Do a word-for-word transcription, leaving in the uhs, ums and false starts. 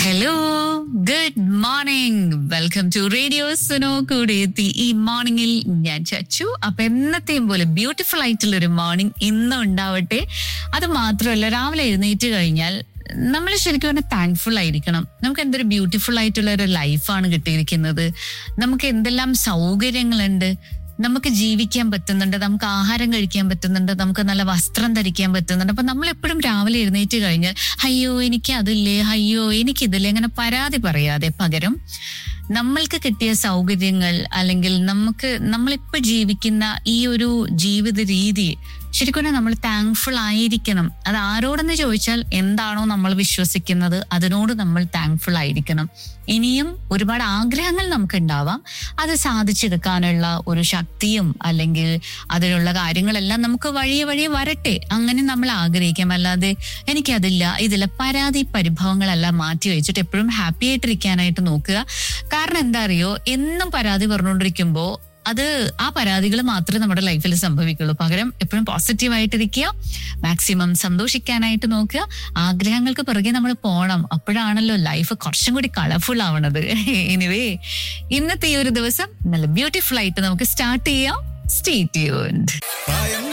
Hello, good morning. Welcome to radio Suno. കൂടെ എത്തി ഈ മോർണിംഗിൽ ഞാൻ ചച്ചു. അപ്പൊ എന്നത്തെയും പോലെ ബ്യൂട്ടിഫുൾ ആയിട്ടുള്ള ഒരു മോർണിംഗ് ഇന്നും ഉണ്ടാവട്ടെ. അത് മാത്രമല്ല, രാവിലെ എഴുന്നേറ്റ് കഴിഞ്ഞാൽ നമ്മൾ ശരിക്കും പറഞ്ഞാൽ താങ്ക്ഫുൾ ആയിരിക്കണം. നമുക്ക് എന്തൊരു ബ്യൂട്ടിഫുൾ ആയിട്ടുള്ള ഒരു ലൈഫാണ് കിട്ടിയിരിക്കുന്നത്. നമുക്ക് എന്തെല്ലാം സൗകര്യങ്ങളുണ്ട്, നമുക്ക് ജീവിക്കാൻ പറ്റുന്നുണ്ട്, നമുക്ക് ആഹാരം കഴിക്കാൻ പറ്റുന്നുണ്ട്, നമുക്ക് നല്ല വസ്ത്രം ധരിക്കാൻ പറ്റുന്നുണ്ട്. അപ്പൊ നമ്മൾ എപ്പോഴും രാവിലെ എഴുന്നേറ്റ് കഴിഞ്ഞാൽ അയ്യോ എനിക്ക് അതില്ലേ, അയ്യോ എനിക്കിതില്ലേ, അങ്ങനെ പരാതി പറയാതെ പകരം നമ്മൾക്ക് കിട്ടിയ സൗകര്യങ്ങൾ അല്ലെങ്കിൽ നമുക്ക് നമ്മളിപ്പോ ജീവിക്കുന്ന ഈ ഒരു ജീവിത രീതി ശരിക്കും നമ്മൾ താങ്ക്ഫുൾ ആയിരിക്കണം. അത് ആരോടെന്ന് ചോദിച്ചാൽ എന്താണോ നമ്മൾ വിശ്വസിക്കുന്നത് അതിനോട് നമ്മൾ താങ്ക്ഫുൾ ആയിരിക്കണം. ഇനിയും ഒരുപാട് ആഗ്രഹങ്ങൾ നമുക്ക് ഉണ്ടാവാം. അത് സാധിച്ചെടുക്കാനുള്ള ഒരു ശക്തിയും അല്ലെങ്കിൽ അതിനുള്ള കാര്യങ്ങളെല്ലാം നമുക്ക് വഴിയെ വഴിയെ വരട്ടെ, അങ്ങനെ നമ്മൾ ആഗ്രഹിക്കാം. അല്ലാതെ എനിക്കതില്ല ഇതില്ല പരാതി പരിഭവങ്ങളെല്ലാം മാറ്റി വെച്ചിട്ട് എപ്പോഴും ഹാപ്പി ആയിട്ടിരിക്കാനായിട്ട് നോക്കുക. കാരണം എന്താ അറിയോ, എന്നും പരാതി പറഞ്ഞുകൊണ്ടിരിക്കുമ്പോ അത് ആ പരാതികൾ മാത്രമേ നമ്മുടെ ലൈഫിൽ സംഭവിക്കുള്ളൂ. പകരം എപ്പോഴും പോസിറ്റീവായിട്ടിരിക്കുക, മാക്സിമം സന്തോഷിക്കാനായിട്ട് നോക്കുക, ആഗ്രഹങ്ങൾക്ക് പിറകെ നമ്മൾ പോകണം. അപ്പോഴാണല്ലോ ലൈഫ് കുറച്ചും കൂടി കളർഫുൾ ആവണത്. എനിവേ, ഇന്നത്തെ ഈ ഒരു ദിവസം നല്ല ബ്യൂട്ടിഫുൾ ആയിട്ട് നമുക്ക് സ്റ്റാർട്ട് ചെയ്യാം. Stay tuned.